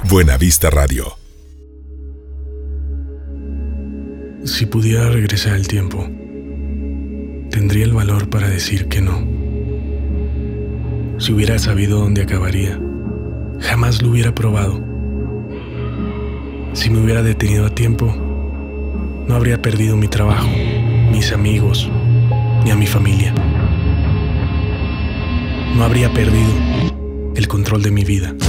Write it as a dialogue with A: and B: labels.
A: Buenavista Radio.
B: Si pudiera regresar el tiempo, tendría el valor para decir que no. Si hubiera sabido dónde acabaría, jamás lo hubiera probado. Si me hubiera detenido a tiempo, no habría perdido mi trabajo, mis amigos, ni a mi familia. No habría perdido el control de mi vida.